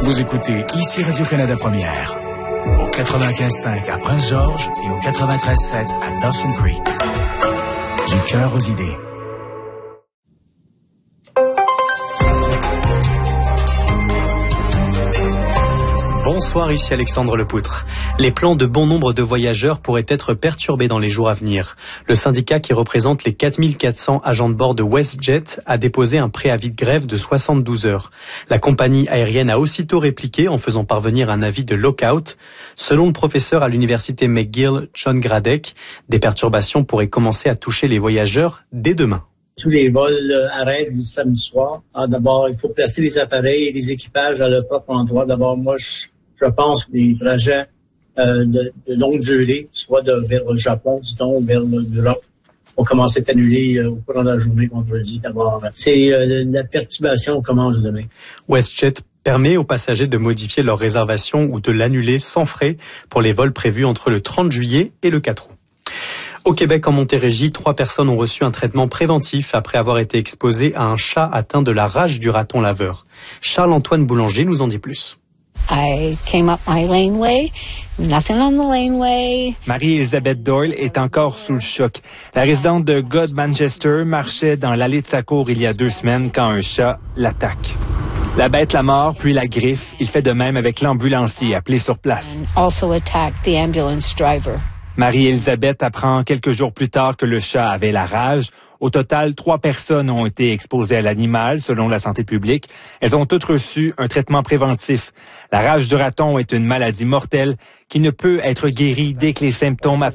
Vous écoutez ici Radio-Canada Première, au 95.5 à Prince-Georges et au 93.7 à Dawson Creek. Du cœur aux idées. Bonsoir, ici Alexandre Lepoutre. Les plans de bon nombre de voyageurs pourraient être perturbés dans les jours à venir. Le syndicat qui représente les 4400 agents de bord de WestJet a déposé un préavis de grève de 72 heures. La compagnie aérienne a aussitôt répliqué en faisant parvenir un avis de lockout. Selon le professeur à l'université McGill, John Gradek, des perturbations pourraient commencer à toucher les voyageurs dès demain. Tous les vols arrêtent du samedi soir. D'abord, il faut placer les appareils et les équipages à leur propre endroit. D'abord, moi, je pense que les trajets de longue durée, soit vers le Japon, disons, ou vers l'Europe, vont commencer à être annulés au cours de la journée vendredi. D'abord, la perturbation commence demain. WestJet permet aux passagers de modifier leur réservation ou de l'annuler sans frais pour les vols prévus entre le 30 juillet et le 4 août. Au Québec, en Montérégie, 3 personnes ont reçu un traitement préventif après avoir été exposées à un chat atteint de la rage du raton laveur. Charles-Antoine Boulanger nous en dit plus. I came up my laneway, nothing on the laneway. Marie-Elisabeth Doyle est encore sous le choc. La résidente de God Manchester marchait dans l'allée de sa cour il y a 2 semaines quand un chat l'attaque. La bête la mord, puis la griffe. Il fait de même avec l'ambulancier appelé sur place. And also attacked the ambulance driver. Marie-Elisabeth apprend quelques jours plus tard que le chat avait la rage. Au total, 3 personnes ont été exposées à l'animal, selon la santé publique. Elles ont toutes reçu un traitement préventif. La rage du raton est une maladie mortelle qui ne peut être guérie dès que les symptômes